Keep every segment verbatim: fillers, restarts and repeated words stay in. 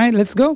right, let's go.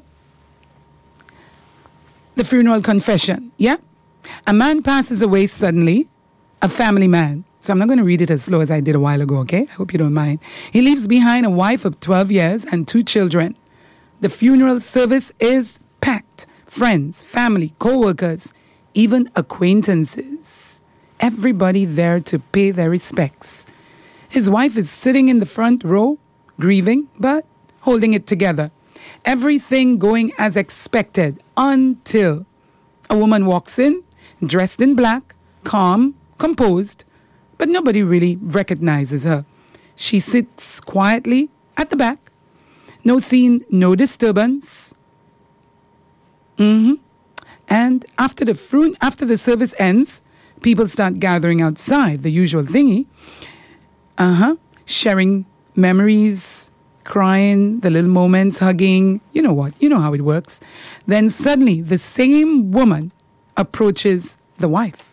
The funeral confession. Yeah? A man passes away suddenly, a family man. So I'm not going to read it as slow as I did a while ago, okay? I hope you don't mind. He leaves behind a wife of twelve years and two children. The funeral service is packed. Friends, family, co-workers, even acquaintances. Everybody there to pay their respects. His wife is sitting in the front row, grieving, but holding it together. Everything going as expected until a woman walks in, dressed in black, calm, composed, but nobody really recognizes her. She sits quietly at the back. No scene, no disturbance. Mm-hmm. And after the fru- after the service ends, people start gathering outside, the usual thingy. Uh-huh. Sharing memories, crying, the little moments, hugging. You know what? You know how it works. Then suddenly, the same woman approaches the wife.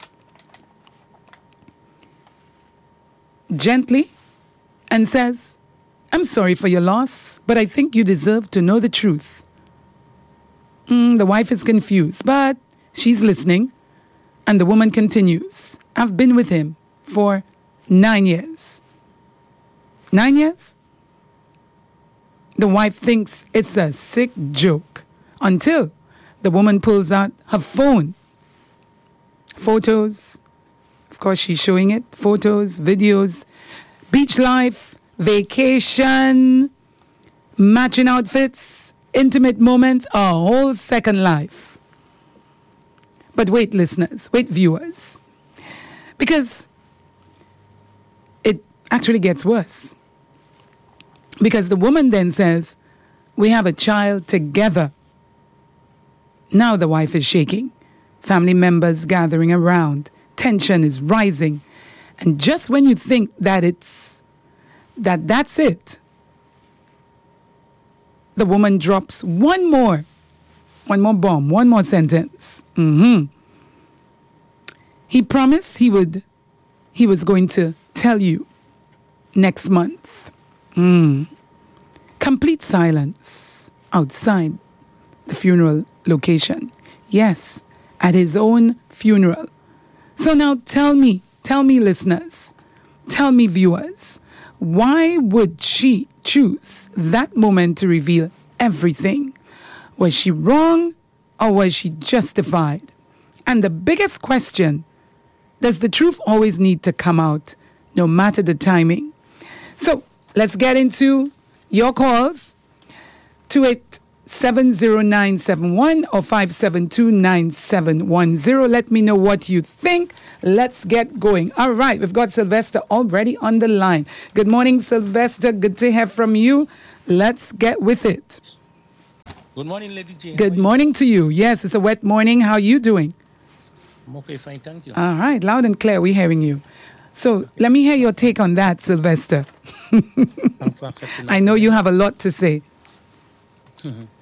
Gently, and says, I'm sorry for your loss, but I think you deserve to know the truth. Mm, the wife is confused, but she's listening. And the woman continues, I've been with him for nine years. Nine years? The wife thinks it's a sick joke until the woman pulls out her phone. Photos. Of course, she's showing it. Photos, videos, beach life, vacation, matching outfits, intimate moments, a whole second life. But wait, listeners, wait, viewers, because it actually gets worse. Because the woman then says, we have a child together. Now the wife is shaking. Family members gathering around. Tension is rising. And just when you think that it's, that that's it, the woman drops one more, one more bomb, one more sentence. Mm-hmm. He promised he would, he was going to tell you next month. Mm. Complete silence outside the funeral location. Yes, at his own funeral. So now tell me, tell me listeners, tell me viewers, why would she choose that moment to reveal everything? Was she wrong or was she justified? And the biggest question, does the truth always need to come out no matter the timing? So let's get into your calls. two eight seven zero nine seven one or five seven two nine seven one zero. Let me know what you think. Let's get going. All right, we've got Sylvester already on the line. Good morning, Sylvester. Good to hear from you. Let's get with it. Good morning, Lady Jane. Good morning to you. Yes, it's a wet morning. How are you doing? I'm okay, fine, thank you. All right, loud and clear, we're hearing you. So let me hear your take on that, Sylvester. I know you have a lot to say. Mm-hmm.